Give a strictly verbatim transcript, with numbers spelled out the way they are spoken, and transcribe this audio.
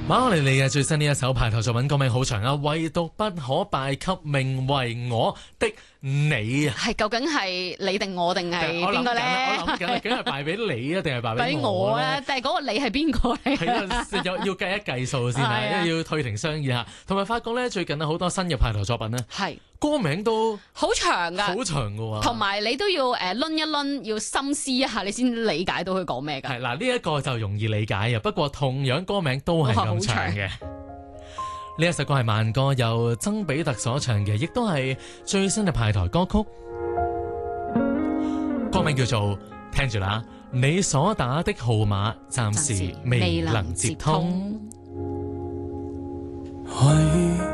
馬可尼利嘅最新呢一首排頭作品歌名好長啊，唯獨不可敗給名為我的你啊。 係究竟係你定我定係邊個咧？ 我諗緊啊，究竟係敗俾你啊，定係敗俾俾我我咧？ 咧？但係嗰個你係邊個咧？ 係啊，有要計一計數先啊， 係啊因為要退庭商議下。同埋發覺咧，最近啊好多新嘅排頭作品咧， 係歌名都好長㗎， 好長㗎喎。 同埋你都要誒掄一掄，要深思一下，你先理解到佢講咩㗎。 係嗱，呢一個就容易理解啊。不過同樣歌名都係咁長嘅。呢一首歌係慢歌，由曾比特所唱嘅，亦都係最新嘅排台歌曲。歌名叫做聽住啦，你所打的號碼暫時未能接通。